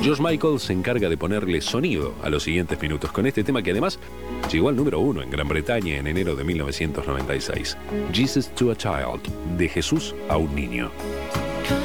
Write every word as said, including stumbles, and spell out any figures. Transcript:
George Michael se encarga de ponerle sonido a los siguientes minutos con este tema que además llegó al número uno en Gran Bretaña en enero de mil novecientos noventa y seis. Jesus to a Child, de Jesús a un niño.